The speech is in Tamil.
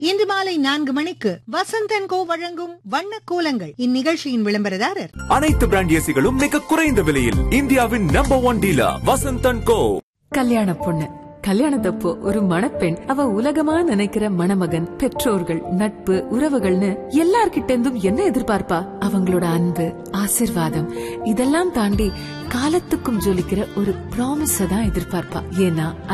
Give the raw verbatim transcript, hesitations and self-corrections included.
இன்று மாலை நான்கு மணிக்கு வசந்தன் கோ வழங்கும் வண்ண கோலங்கள். இந்நிகழ்ச்சியின் விளம்பரதாரர் அனைத்து பிராண்ட் ஏசிகளும் மிக குறைந்த விலையில் இந்தியாவின் நம்பர் ஒன் டீலர் வசந்தன் கோ. கல்யாண பொண்ணு கல்யாணத்தப்போ ஒரு மணப்பெண் அவ உலகமா நினைக்கிற மணமகன், பெற்றோர்கள், நட்பு, உறவுகள்னு எல்லார்கிட்ட இருந்தும் என்ன எதிர்பார்ப்பா? அவங்களோட அன்பு, ஆசிர்வாதம் இதெல்லாம் தாண்டி காலத்துக்கும் ஜொலிக்கிற ஒரு ப்ராமிஸ தான் எதிர்பார்ப்பா. ஏன்னா